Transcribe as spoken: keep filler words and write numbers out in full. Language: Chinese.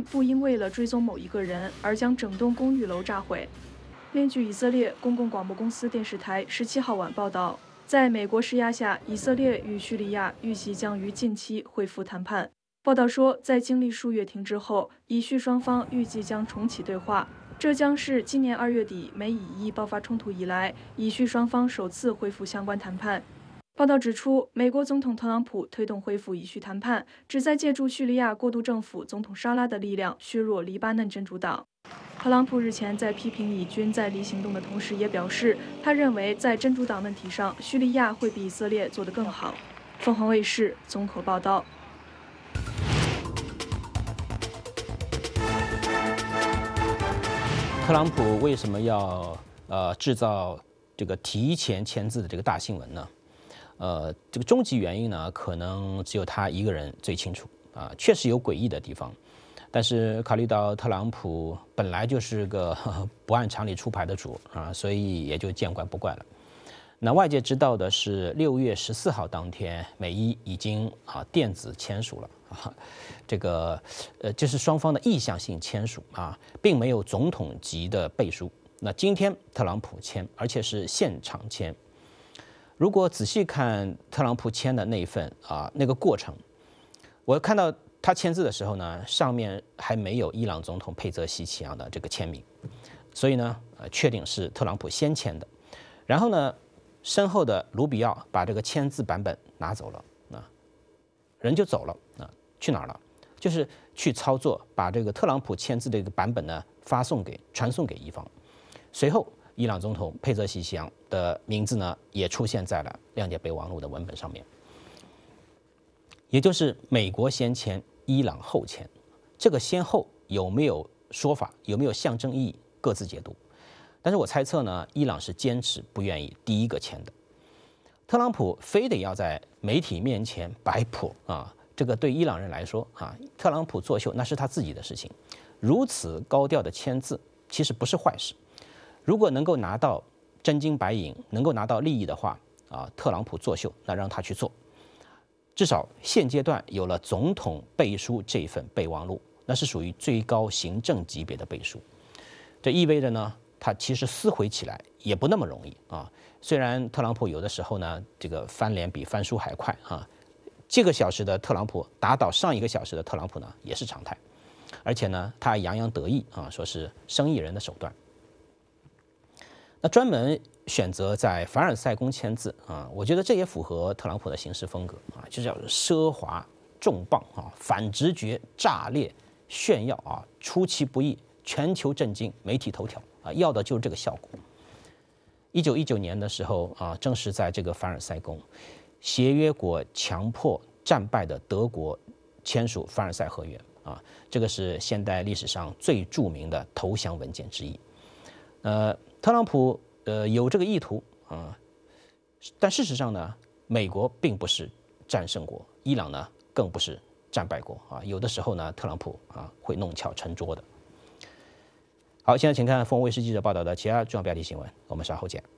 不应为了追踪某一个人而将整栋公寓楼炸毁。另据以色列公共广播公司电视台十七号晚报道，在美国施压下，以色列与叙利亚预计将于近期恢复谈判。报道说，在经历数月停滞后，以叙双方预计将重启对话。这将是今年二月底美以伊爆发冲突以来，以叙双方首次恢复相关谈判。报道指出，美国总统特朗普推动恢复以叙谈判，旨在借助叙利亚过渡政府总统沙拉的力量削弱黎巴嫩真主党。特朗普日前在批评以军在黎行动的同时，也表示，他认为在真主党问题上，叙利亚会比以色列做得更好。凤凰卫视综合报道。 特朗普为什么要呃制造这个提前签字的这个大新闻呢？呃，这个终极原因呢，可能只有他一个人最清楚啊。确实有诡异的地方，但是考虑到特朗普本来就是个呵呵不按常理出牌的主啊，所以也就见怪不怪了。那外界知道的是，六月十四号当天，美伊已经啊电子签署了啊，这个呃这是双方的意向性签署啊，并没有总统级的背书。那今天特朗普签，而且是现场签。如果仔细看特朗普签的那一份啊那个过程，我看到他签字的时候呢，上面还没有伊朗总统佩泽西奇扬的这个签名，所以呢，呃，确定是特朗普先签的。然后呢，身后的卢比奥把这个签字版本拿走了，啊，人就走了，啊，去哪儿了？就是去操作，把这个特朗普签字的这个版本呢发送给传送给伊方。随后，伊朗总统佩泽西奇扬的名字呢也出现在了谅解备忘录的文本上面，也就是美国先签，伊朗后签。这个先后有没有说法，有没有象征意义，各自解读。但是我猜测呢，伊朗是坚持不愿意第一个签的。特朗普非得要在媒体面前摆谱啊，这个对伊朗人来说啊，特朗普作秀那是他自己的事情。如此高调的签字其实不是坏事。如果能够拿到真金白银，能够拿到利益的话啊，特朗普作秀，那让他去做。至少现阶段有了总统背书这份备忘录，那是属于最高行政级别的背书。这意味着呢，他其实撕毁起来也不那么容易啊。虽然特朗普有的时候呢，这个翻脸比翻书还快啊，这个小时的特朗普打倒上一个小时的特朗普呢，也是常态。而且呢，他还洋洋得意啊，说是生意人的手段。那专门选择在凡尔赛宫签字啊，我觉得这也符合特朗普的行事风格啊，就是要奢华、重磅啊、反直觉、炸裂、炫耀啊，出其不意、全球震惊、媒体头条啊，要的就是这个效果。一九一九年的时候啊，正是在这个凡尔赛宫，协约国强迫战败的德国签署凡尔赛合约啊，这个是现代历史上最著名的投降文件之一。呃，特朗普呃有这个意图啊，但事实上呢，美国并不是战胜国，伊朗呢更不是战败国啊。有的时候呢，特朗普啊会弄巧成拙的。好，现在请看凤凰卫视记者报道的其他重要标题新闻，我们稍后见。